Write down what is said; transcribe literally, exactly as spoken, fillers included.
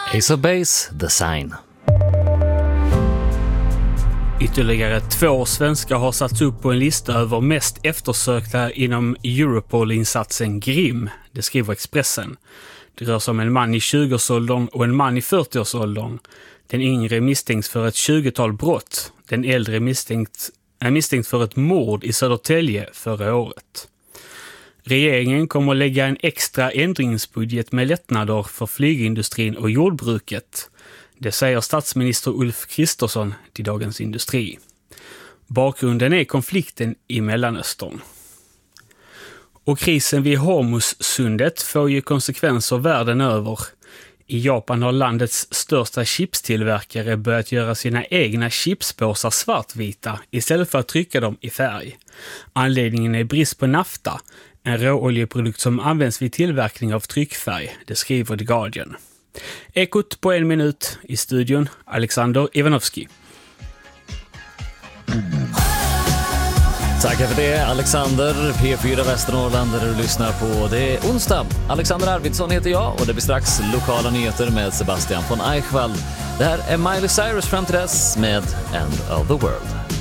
Ace of Base, The Sign. Ytterligare två svenskar har satts upp på en lista över mest eftersökta inom Europol-insatsen Grim, det skriver Expressen. Det rör sig om en man i tjugoårsåldern och en man i fyrtioårsåldern. Den yngre misstänks för ett tjugotal brott. Den äldre misstänkt, är misstänkt för ett mord i Södertälje förra året. Regeringen kommer att lägga en extra ändringsbudget med lättnader för flygindustrin och jordbruket. Det säger statsminister Ulf Kristersson till Dagens Industri. Bakgrunden är konflikten i Mellanöstern. Och krisen vid Hormuzsundet får ju konsekvenser världen över. I Japan har landets största chipstillverkare börjat göra sina egna chipspåsar svartvita istället för att trycka dem i färg. Anledningen är brist på nafta, en råoljeprodukt som används vid tillverkning av tryckfärg, det skriver The Guardian. Ekot på en minut, i studion Alexander Ivanovski. Tackar för det, Alexander. P fyra Västernorrland där du lyssnar på. Det är onsdag. Alexander Arvidsson heter jag och det blir strax lokala nyheter med Sebastian von Eichwald. Det här är Miley Cyrus fram till dess med End of the World.